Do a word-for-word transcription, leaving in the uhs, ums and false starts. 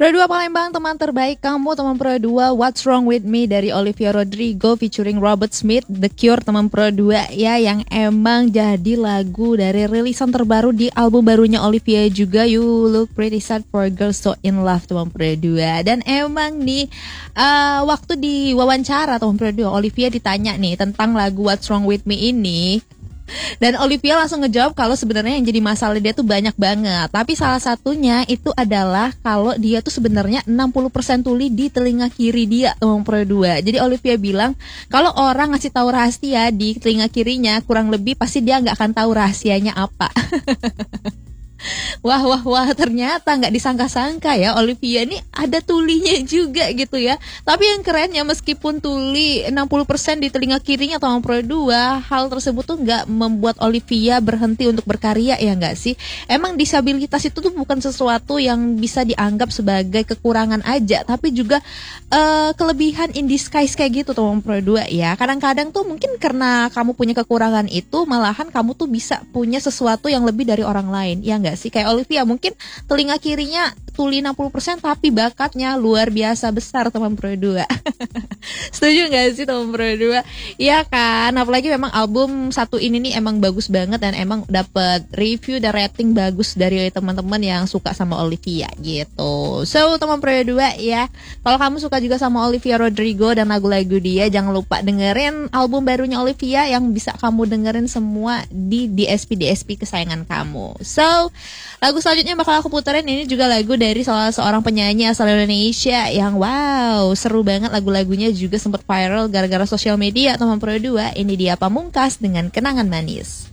Pro dua Palembang, teman terbaik kamu, teman Pro dua What's Wrong With Me dari Olivia Rodrigo featuring Robert Smith, The Cure, teman Pro dua ya, yang emang jadi lagu dari rilisan terbaru di album barunya Olivia juga, You Look Pretty Sad for a Girl So In Love, teman Pro dua. Dan emang nih uh, waktu di wawancara teman Pro dua, Olivia ditanya nih tentang lagu What's Wrong With Me ini. Dan Olivia langsung ngejawab kalau sebenarnya yang jadi masalah dia tuh banyak banget. Tapi salah satunya itu adalah kalau dia tuh sebenarnya enam puluh persen tuli di telinga kiri dia, teman Pro dua. Jadi Olivia bilang kalau orang ngasih tahu rahasia di telinga kirinya, kurang lebih pasti dia nggak akan tahu rahasianya apa. Wah wah wah ternyata nggak disangka-sangka ya, Olivia ini ada tulinya juga gitu ya. Tapi yang kerennya, meskipun tuli enam puluh persen di telinga kirinya teman Pro dua, hal tersebut tuh nggak membuat Olivia berhenti untuk berkarya, ya nggak sih? Emang disabilitas itu tuh bukan sesuatu yang bisa dianggap sebagai kekurangan aja, tapi juga uh, kelebihan in disguise kayak gitu teman Pro dua ya. Kadang-kadang tuh mungkin karena kamu punya kekurangan itu, malahan kamu tuh bisa punya sesuatu yang lebih dari orang lain, ya nggak sih? Kayak Olivia mungkin telinga kirinya tuli enam puluh persen tapi bakatnya luar biasa besar teman Pro dua. Setuju gak sih teman Pro dua? Iya kan, apalagi memang album satu ini nih emang bagus banget dan emang dapat review dan rating bagus dari teman-teman yang suka sama Olivia gitu. So teman Pro dua ya, kalau kamu suka juga sama Olivia Rodrigo dan lagu-lagu dia, jangan lupa dengerin album barunya Olivia yang bisa kamu dengerin semua di D S P D S P kesayangan kamu. So lagu selanjutnya bakal aku puterin, ini juga lagu dari salah seorang penyanyi asal Indonesia yang wow, seru banget, lagu-lagunya juga sempat viral gara-gara sosial media teman Pro dua. Ini dia Pamungkas dengan Kenangan Manis.